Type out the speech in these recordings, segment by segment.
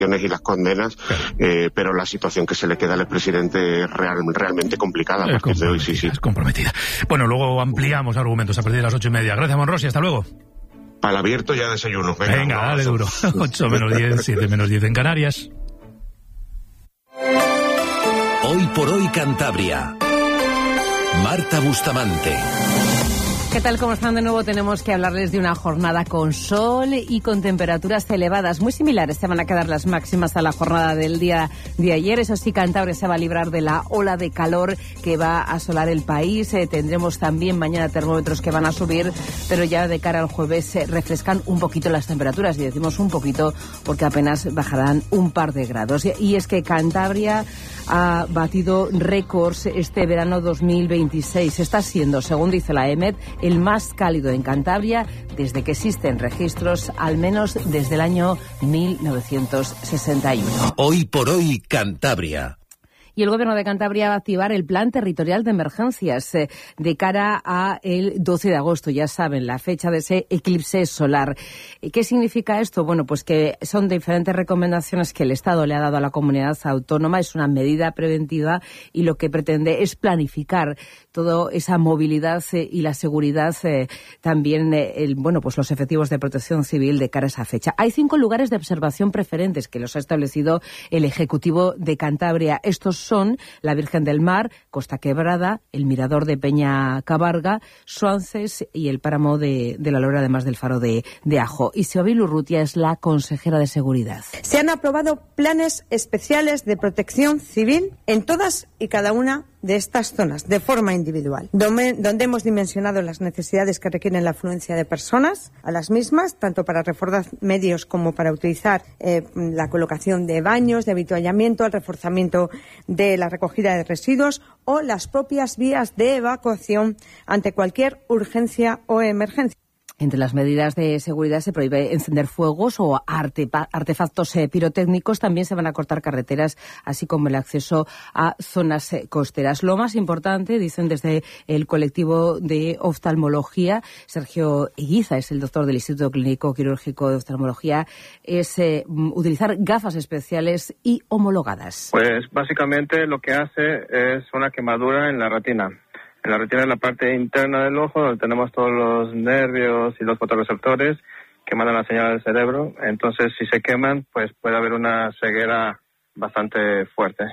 y las condenas, pero la situación que se le queda al expresidente es realmente complicada. A partir de hoy, sí. Es comprometida. Bueno, luego ampliamos argumentos a partir de las 8:30. Gracias, Monrosi, hasta luego. Para el abierto ya desayuno. Venga, dale duro. 8 menos 10, 7 menos 10 en Canarias. Hoy por hoy Cantabria. Marta Bustamante. ¿Qué tal? ¿Cómo están? De nuevo tenemos que hablarles de una jornada con sol y con temperaturas elevadas. Muy similares se van a quedar las máximas a la jornada del día de ayer. Eso sí, Cantabria se va a librar de la ola de calor que va a asolar el país. Tendremos también mañana termómetros que van a subir, pero ya de cara al jueves se refrescan un poquito las temperaturas. Y decimos un poquito porque apenas bajarán un par de grados. Y es que Cantabria ha batido récords este verano 2026. Está siendo, según dice la EMET, el más cálido en Cantabria desde que existen registros, al menos desde el año 1961. Hoy por hoy Cantabria. Y el Gobierno de Cantabria va a activar el Plan Territorial de Emergencias de cara a el 12 de agosto. Ya saben, la fecha de ese eclipse solar. ¿Qué significa esto? Bueno, pues que son diferentes recomendaciones que el Estado le ha dado a la comunidad autónoma. Es una medida preventiva y lo que pretende es planificar toda esa movilidad y la seguridad, también pues los efectivos de protección civil de cara a esa fecha. Hay 5 lugares de observación preferentes que los ha establecido el Ejecutivo de Cantabria. Estos son la Virgen del Mar, Costa Quebrada, el Mirador de Peña Cabarga, Suances y el Páramo de la Lora, además del Faro de Ajo. Y Xiomil Urrutia es la consejera de Seguridad. Se han aprobado planes especiales de protección civil en todas y cada una de estas zonas, de forma individual, donde hemos dimensionado las necesidades que requieren la afluencia de personas a las mismas, tanto para reforzar medios como para utilizar la colocación de baños, de avituallamiento, el reforzamiento de la recogida de residuos o las propias vías de evacuación ante cualquier urgencia o emergencia. Entre las medidas de seguridad se prohíbe encender fuegos o artefactos pirotécnicos. También se van a cortar carreteras, así como el acceso a zonas costeras. Lo más importante, dicen desde el colectivo de oftalmología, Sergio Eguiza es el doctor del Instituto Clínico Quirúrgico de Oftalmología, es utilizar gafas especiales y homologadas. Pues básicamente lo que hace es una quemadura en la retina. En la retina es la parte interna del ojo, donde tenemos todos los nervios y los fotorreceptores que mandan la señal al cerebro. Entonces, si se queman, pues puede haber una ceguera bastante fuerte.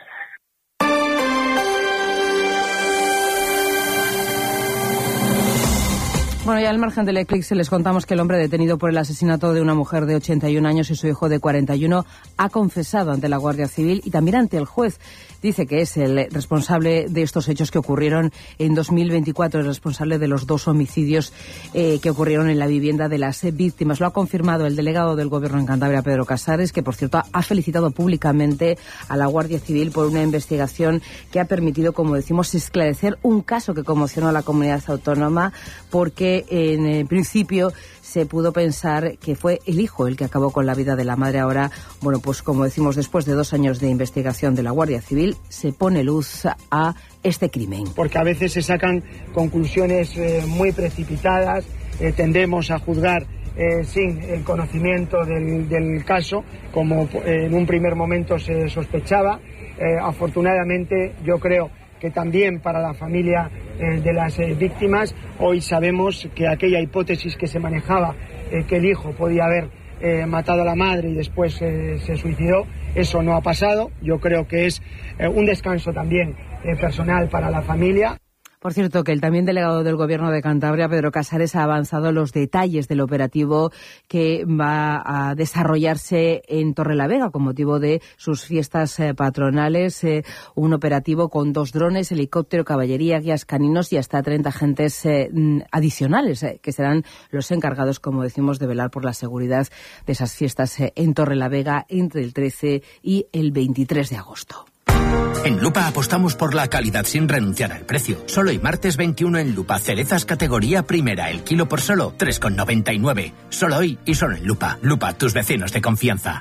Bueno, ya al margen del eclipse les contamos que el hombre detenido por el asesinato de una mujer de 81 años y su hijo de 41 ha confesado ante la Guardia Civil y también ante el juez. Dice que es el responsable de estos hechos que ocurrieron en 2024, el responsable de los 2 homicidios que ocurrieron en la vivienda de las víctimas. Lo ha confirmado el delegado del Gobierno en Cantabria, Pedro Casares, que por cierto ha felicitado públicamente a la Guardia Civil por una investigación que ha permitido, como decimos, esclarecer un caso que conmocionó a la comunidad autónoma, porque en principio se pudo pensar que fue el hijo el que acabó con la vida de la madre. Ahora, bueno, pues como decimos, después de 2 años de investigación de la Guardia Civil, se pone luz a este crimen. Porque a veces se sacan conclusiones muy precipitadas, tendemos a juzgar sin el conocimiento del caso, como en un primer momento se sospechaba. Afortunadamente, yo creo que también para la familia de las víctimas, hoy sabemos que aquella hipótesis que se manejaba, que el hijo podía haber matado a la madre y después se suicidó, eso no ha pasado. Yo creo que es un descanso también personal para la familia. Por cierto, que el también delegado del Gobierno de Cantabria, Pedro Casares, ha avanzado los detalles del operativo que va a desarrollarse en Torrelavega con motivo de sus fiestas patronales. Un operativo con 2 drones, helicóptero, caballería, guías caninos y hasta 30 agentes adicionales que serán los encargados, como decimos, de velar por la seguridad de esas fiestas en Torrelavega entre el 13 y el 23 de agosto. En Lupa apostamos por la calidad sin renunciar al precio. Solo hoy martes 21 en Lupa, cerezas categoría primera, el kilo por solo 3,99. Solo hoy y solo en Lupa. Lupa, tus vecinos de confianza.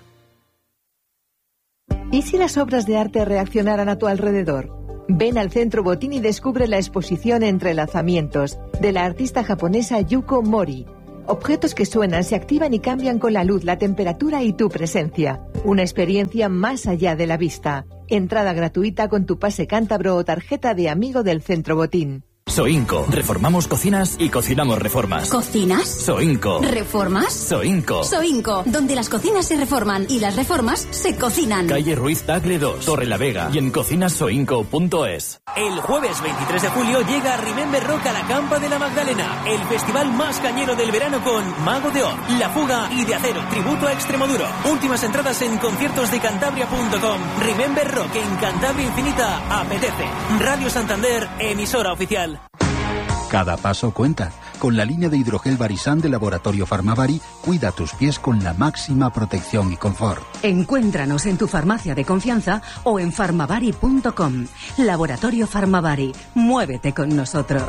¿Y si las obras de arte reaccionaran a tu alrededor? Ven al Centro Botín y descubre la exposición Entrelazamientos, de la artista japonesa Yuko Mori. Objetos que suenan, se activan y cambian con la luz, la temperatura y tu presencia. Una experiencia más allá de la vista. Entrada gratuita con tu pase cántabro o tarjeta de amigo del Centro Botín. Soinco. Reformamos cocinas y cocinamos reformas. ¿Cocinas? Soinco. ¿Reformas? Soinco. Soinco, donde las cocinas se reforman y las reformas se cocinan. Calle Ruiz Tagle 2, Torre la Vega y en cocinasoinco.es. El jueves 23 de julio llega Remember Rock a la Campa de la Magdalena, el festival más cañero del verano con Mago de Oz, La Fuga y De Acero, tributo a Extremoduro. Últimas entradas en conciertosdecantabria.com. Remember Rock en Cantabria Infinita apetece. Radio Santander, emisora oficial. Cada paso cuenta. Con la línea de hidrogel Barisan de Laboratorio Farmavari, cuida tus pies con la máxima protección y confort. Encuéntranos en tu farmacia de confianza o en farmavari.com. Laboratorio Farmavari. Muévete con nosotros.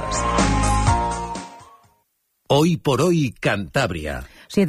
Hoy por hoy, Cantabria.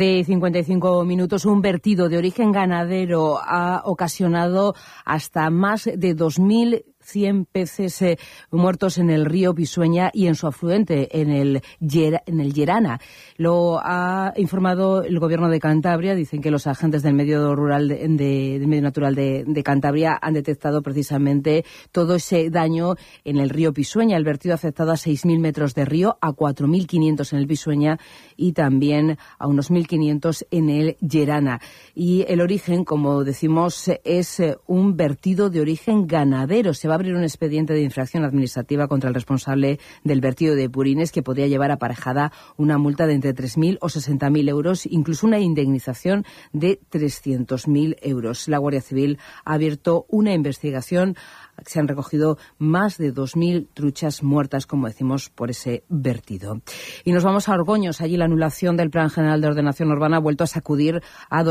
7:55. Un vertido de origen ganadero ha ocasionado hasta más de 2.100 peces muertos en el río Pisueña y en su afluente, en el Llerana. Lo ha informado el Gobierno de Cantabria. Dicen que los agentes del medio rural del medio natural de Cantabria han detectado precisamente todo ese daño en el río Pisueña. El vertido ha afectado a 6.000 metros de río, a 4.500 en el Pisueña y también a unos 1.500 en el Llerana. Y el origen, como decimos, es un vertido de origen ganadero. Se va a abrir un expediente de infracción administrativa contra el responsable del vertido de purines, que podría llevar aparejada una multa de entre 3.000 o 60.000 euros, incluso una indemnización de 300.000 euros. La Guardia Civil ha abierto una investigación. Se han recogido más de 2.000 truchas muertas, como decimos, por ese vertido. Y nos vamos a Orgoños. Allí la anulación del Plan General de Ordenación Urbana ha vuelto a sacudir a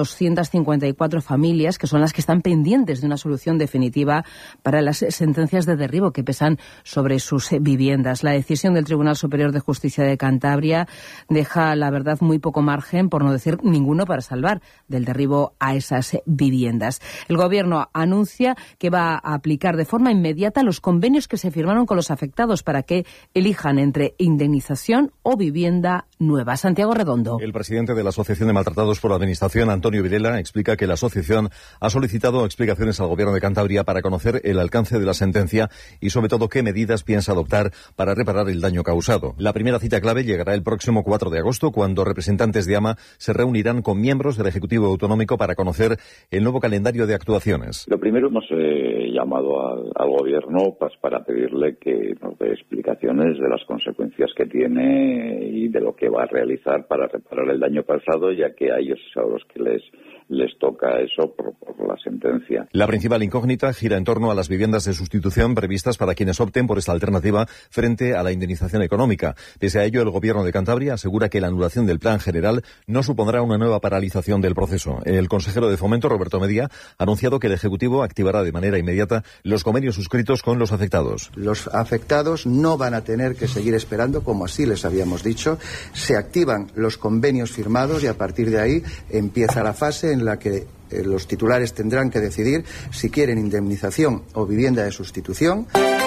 254 familias, que son las que están pendientes de una solución definitiva para las sentencias de derribo que pesan sobre sus viviendas. La decisión del Tribunal Superior de Justicia de Cantabria deja, la verdad, muy poco margen, por no decir ninguno, para salvar del derribo a esas viviendas. El Gobierno anuncia que va a aplicar de forma inmediata los convenios que se firmaron con los afectados para que elijan entre indemnización o vivienda nueva. Santiago Redondo. El presidente de la Asociación de Maltratados por la Administración, Antonio Virela, explica que la asociación ha solicitado explicaciones al Gobierno de Cantabria para conocer el alcance de la sentencia y, sobre todo, qué medidas piensa adoptar para reparar el daño causado. La primera cita clave llegará el próximo 4 de agosto, cuando representantes de AMA se reunirán con miembros del Ejecutivo Autonómico para conocer el nuevo calendario de actuaciones. Lo primero, hemos llamado al Gobierno para pedirle que nos dé explicaciones de las consecuencias que tiene y de lo que va a realizar para reparar el daño causado, ya que a ellos es a los que les toca eso por la sentencia. La principal incógnita gira en torno a las viviendas de sustitución previstas para quienes opten por esta alternativa frente a la indemnización económica. Pese a ello, el Gobierno de Cantabria asegura que la anulación del Plan General no supondrá una nueva paralización del proceso. El consejero de Fomento, Roberto Medía, ha anunciado que el Ejecutivo activará de manera inmediata los convenios suscritos con los afectados. Los afectados no van a tener que seguir esperando, como así les habíamos dicho. Se activan los convenios firmados y a partir de ahí empieza la fase en la que los titulares tendrán que decidir si quieren indemnización o vivienda de sustitución.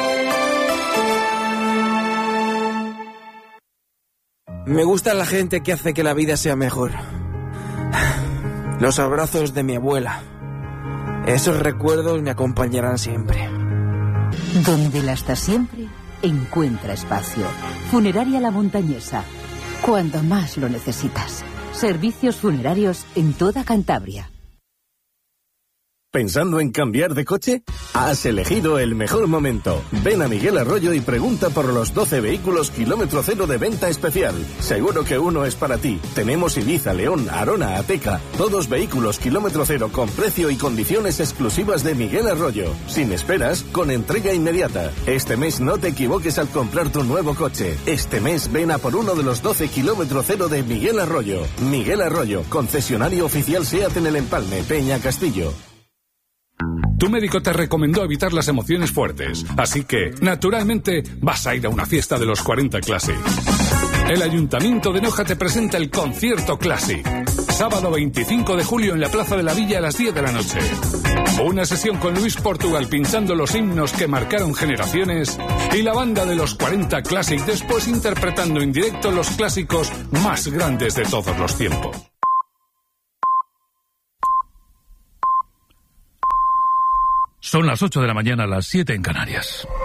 Me gusta la gente que hace que la vida sea mejor. Los abrazos de mi abuela. Esos recuerdos me acompañarán siempre. Donde la está siempre, encuentra espacio. Funeraria La Montañesa. Cuando más lo necesitas. Servicios funerarios en toda Cantabria. ¿Pensando en cambiar de coche? Has elegido el mejor momento. Ven a Miguel Arroyo y pregunta por los 12 vehículos kilómetro cero de venta especial. Seguro que uno es para ti. Tenemos Ibiza, León, Arona, Ateca. Todos vehículos kilómetro cero con precio y condiciones exclusivas de Miguel Arroyo. Sin esperas, con entrega inmediata. Este mes no te equivoques al comprar tu nuevo coche. Este mes ven a por uno de los 12 kilómetro cero de Miguel Arroyo. Miguel Arroyo, concesionario oficial SEAT en El Empalme, Peña Castillo. Tu médico te recomendó evitar las emociones fuertes, así que, naturalmente, vas a ir a una fiesta de los 40 Classic. El Ayuntamiento de Noja te presenta el Concierto Classic. Sábado 25 de julio en la Plaza de la Villa a las 10 de la noche. Una sesión con Luis Portugal pinchando los himnos que marcaron generaciones y la banda de los 40 Classic después interpretando en directo los clásicos más grandes de todos los tiempos. Son las 8 de la mañana, las 7 en Canarias.